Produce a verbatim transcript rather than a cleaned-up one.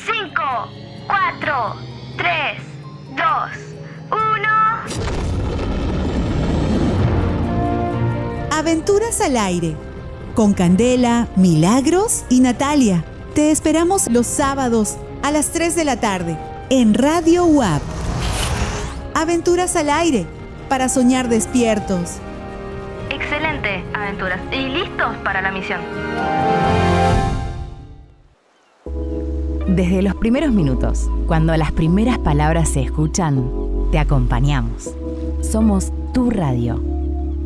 cinco, cuatro, tres, dos, uno. Aventuras al aire. Con Candela, Milagros y Natalia. Te esperamos los sábados a las tres de la tarde en Radio U A P. Aventuras al aire, para soñar despiertos. Excelente, aventuras. Y listos para la misión. Desde los primeros minutos, cuando las primeras palabras se escuchan, te acompañamos. Somos tu radio.